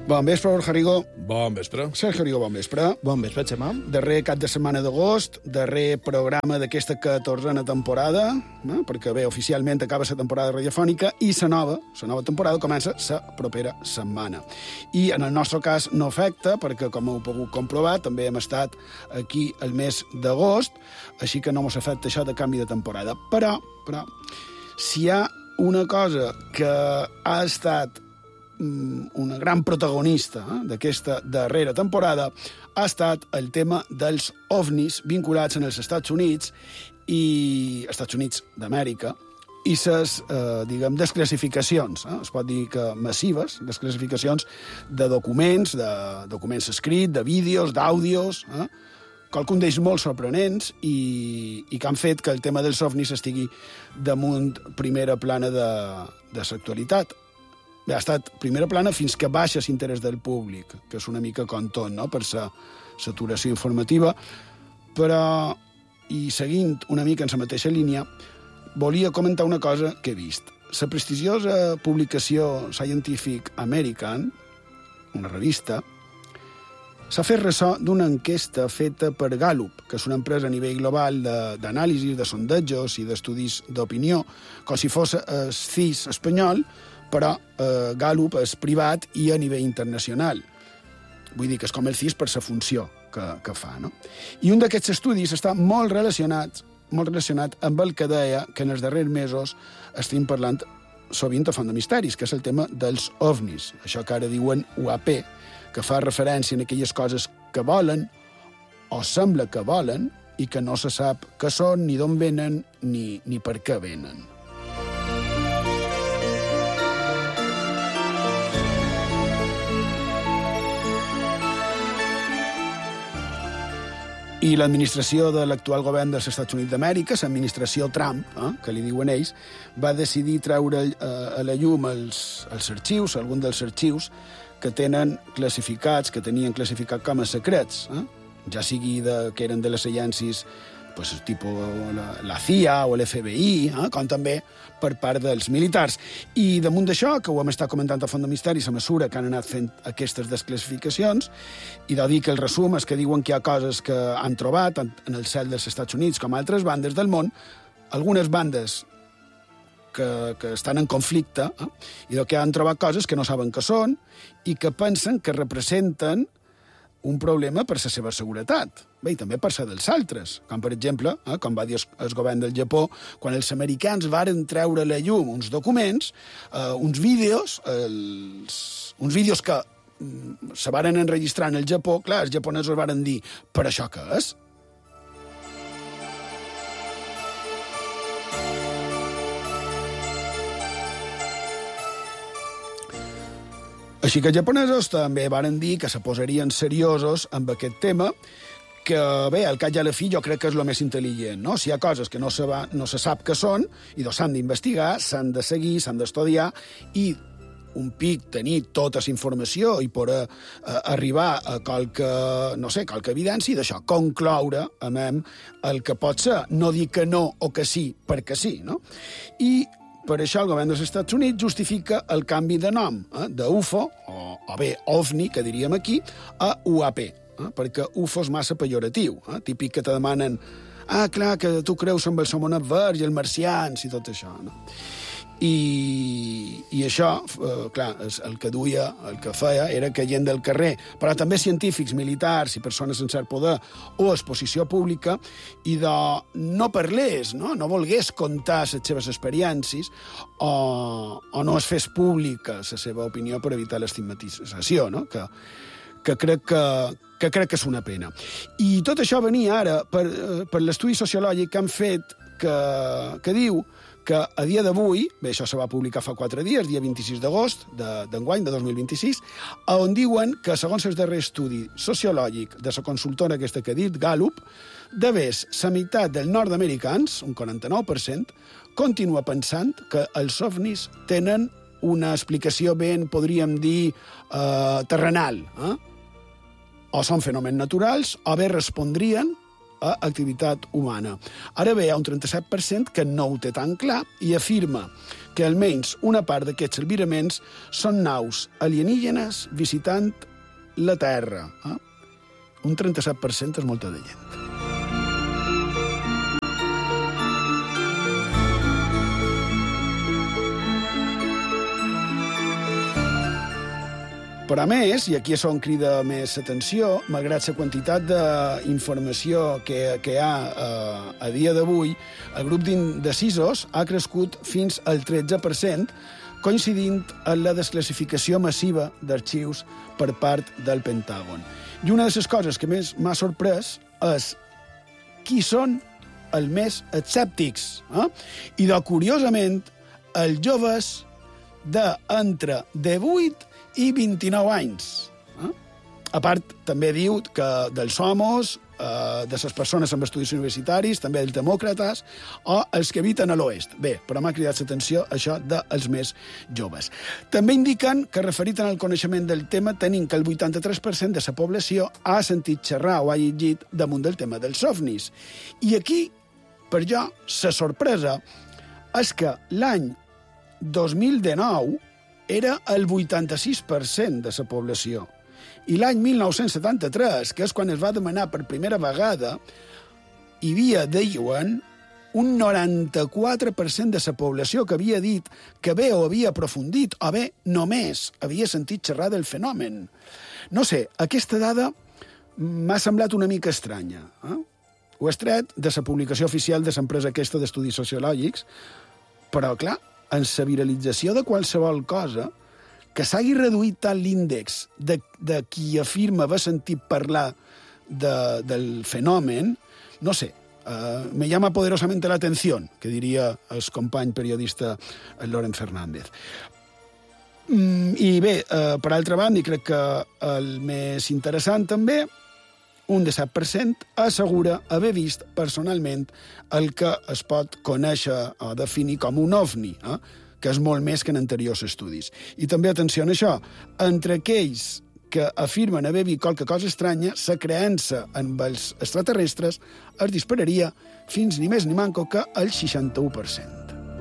Bon vespre, Borja Rigó. Bon vespre. Sergio Rigó, bon vespre. Bon vespre, Xemà. Darrer cap de setmana d'agost, darrer programa d'aquesta 14a temporada, perquè bé, oficialment acaba la temporada radiofònica i la nova temporada comença la propera setmana. I en el nostre cas no afecta, perquè com heu pogut comprovar, també hem estat aquí el mes d'agost, així que no ens afecta això de canvi de temporada. Però, si hi ha una cosa que ha estat una gran protagonista d'aquesta darrera temporada ha estat el tema dels ovnis vinculats en els Estats Units d'Amèrica i les, desclassificacions, es pot dir que massives, desclassificacions de documents escrits, de vídeos, d'àudios, qualcun d'ells molt sorprenents i que han fet que el tema dels ovnis estigui damunt primera plana de l'actualitat. Bé, ha estat primera plana fins que baixa l'interès del públic, que és una mica com tot, no?, per la saturació informativa. Però, i seguint una mica en la mateixa línia, volia comentar una cosa que he vist. La prestigiosa publicació Scientific American, una revista, s'ha fet ressò d'una enquesta feta per Gallup, que és una empresa a nivell global d'anàlisis, de sondejos i d'estudis d'opinió, com si fos el CIS espanyol, però Gallup és privat i a nivell internacional. Vull dir que és com el CIS per la funció que fa, no? I un d'aquests estudis està molt relacionat amb el que deia que en els darrers mesos estem parlant sovint a Font de Misteris, que és el tema dels ovnis, això que ara diuen UAP, que fa referència a aquelles coses que volen o sembla que volen i que no se sap què són, ni d'on venen, ni per què venen. I l'administració de l'actual govern dels Estats Units d'Amèrica, l'administració Trump, que li diuen ells, va decidir treure a la llum els arxius, alguns dels arxius que tenien classificats com a secrets, ja sigui que eren de les agències tipus la CIA o l'FBI, com també per part dels militars. I damunt d'això, que ho hem estat comentant a Font de Misteris, a mesura que han anat fent aquestes desclassificacions, i de dir que el resum és que diuen que hi ha coses que han trobat en el cel dels Estats Units com altres bandes del món, algunes bandes que estan en conflicte, i que han trobat coses que no saben què són i que pensen que representen un problema per la seva seguretat. Bé, i també per ser dels altres. Com, per exemple, com va dir el govern del Japó, quan els americans varen treure a la llum uns documents, uns vídeos que se varen enregistrar en el Japó, clar, els japonesos varen dir, per això què és? Així que els japonesos també varen dir que se posarien seriosos amb aquest tema, que bé, al cap i a la fi jo crec que és el més intel·ligent, no? Si hi ha coses que no se sap què són, i doncs s'han d'investigar, s'han de seguir, s'han d'estudiar, i un pic tenir tota la informació i poder arribar a qualque evidència i d'això concloure amb el que pot ser, no dir que no o que sí perquè sí, no? I per això el govern dels Estats Units justifica el canvi de nom d'UFO, o bé OVNI, que diríem aquí, a UAP, perquè UFO és massa pejoratiu, típic que te demanen clar, que tu creus en el somonet verd i els marcians i tot això, no? I això, clar, el que feia era que gent del carrer, però també científics, militars i persones en cert poder o exposició pública, i no parlés, no volgués contar les seves experiències o no es fes pública la seva opinió per evitar l'estigmatització, no? Que crec que és una pena. I tot això venia ara per l'estudi sociològic que han fet que diu que a dia d'avui, bé, això se va publicar fa 4 dies, dia 26 d'agost d'enguany, de 2026, on diuen que, segons el darrer estudi sociològic de la consultora aquesta que he dit, Gallup, de més, la meitat dels nord-americans, un 49%, continua pensant que els ovnis tenen una explicació ben, podríem dir, terrenal, o són fenòmens naturals, o bé respondrien a activitat humana. Ara bé, hi ha un 37% que no ho té tan clar i afirma que almenys una part d'aquests albiraments són naus alienígenes visitant la Terra. Un 37% és molta de gent. Però a més, i aquí és on crida més atenció, malgrat la quantitat d'informació que hi ha a dia d'avui, el grup d'indecisos ha crescut fins al 13%, coincidint en la desclassificació massiva d'arxius per part del Pentàgon. I una de les coses que més m'ha sorprès és qui són els més escèptics. I, curiosament, els joves d'entre 18 i 29 anys. A part, també diu que dels homos, de les persones amb estudis universitaris, també dels demòcrates, o els que habiten a l'oest. Bé, però m'ha cridat l'atenció això dels més joves. També indiquen que, referit al coneixement del tema, tenim que el 83% de la població ha sentit xerrar o ha llegit damunt del tema dels ovnis. I aquí, per jo, la sorpresa és que l'any 2019 era el 86% de la població. I l'any 1973, que és quan es va demanar per primera vegada, hi havia, deien, un 94% de la població que havia dit que bé ho havia aprofundit o bé només havia sentit xerrar del fenomen. No sé, aquesta dada m'ha semblat una mica estranya. Ho he tret de la publicació oficial de l'empresa aquesta d'estudis sociològics, però, clar, en la viralització de qualsevol cosa, que s'hagi reduït tant l'índex de qui afirma haver sentit parlar del fenomen, no sé, me llama poderosamente la atención, que diria el company periodista Loren Fernández. I bé, per altra banda, i crec que el més interessant també, un 17% assegura haver vist personalment el que es pot conèixer o definir com un ovni, que és molt més que en anteriors estudis. I també, atenció a això, entre aquells que afirmen haver vist qualque cosa estranya, la creença en els extraterrestres es dispararia fins ni més ni manco que el 61%.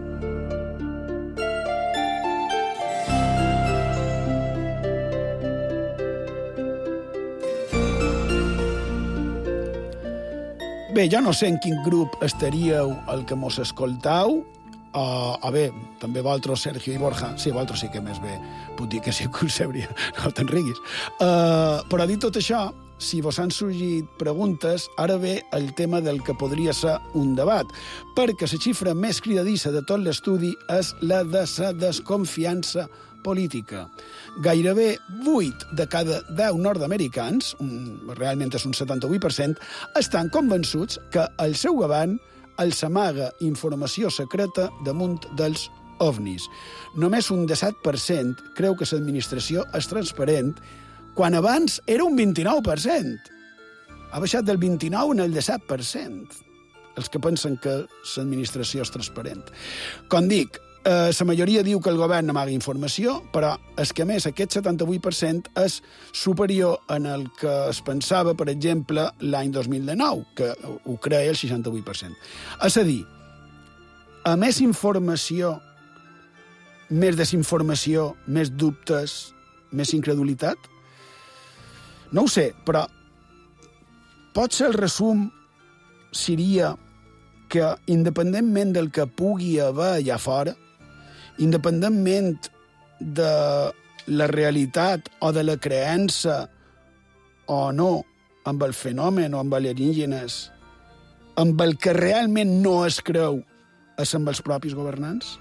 Bé, jo no sé en quin grup estaríeu el que mos escoltau, a bé, també vosaltres, Sergio i Borja, sí, vosaltres sí que més bé puc dir que sí que us sabria, no te'n riguis. Però dit tot això, si vos han sorgit preguntes, ara ve el tema del que podria ser un debat, perquè la xifra més cridadissa de tot l'estudi és la de la desconfiança política. Gairebé 8 de cada 10 nord-americans, realment és un 78%, estan convençuts que el seu govern els amaga informació secreta damunt dels ovnis. Només un 17% creu que l'administració és transparent, quan abans era un 29%. Ha baixat del 29% en el 17%, els que pensen que l'administració és transparent. Com dic, la majoria diu que el govern amaga informació, però és que, a més, aquest 78% és superior en el que es pensava, per exemple, l'any 2019, que ho creia el 68%. És a dir, a més informació, més desinformació, més dubtes, més incredulitat? No ho sé, però potser el resum seria que, independentment del que pugui haver allà fora, independentment de la realitat o de la creença o no amb el fenomen o amb alienígenes, amb el que realment no es creu és amb els propis governants?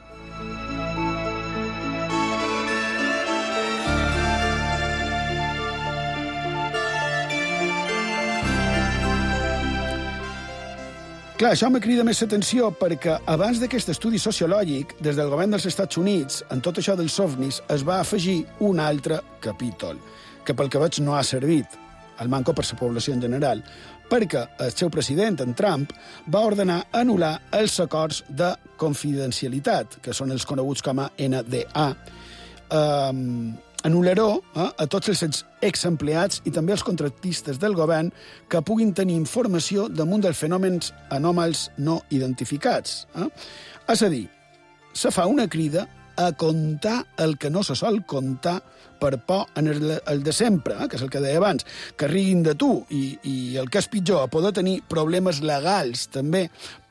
Clar, això me crida més l'atenció perquè abans d'aquest estudi sociològic, des del govern dels Estats Units, en tot això dels ovnis, es va afegir un altre capítol, que pel que veig no ha servit, al manco per la població en general, perquè el seu president, en Trump, va ordenar anul·lar els acords de confidencialitat, que són els coneguts com a NDA, anularó a tots els exempleats i també als contractistes del govern que puguin tenir informació damunt dels fenòmens anòmals no identificats. És a dir, se fa una crida a comptar el que no se sol comptar per por en el de sempre, que és el que deia abans, que riguin de tu i el que és pitjor, a poder tenir problemes legals també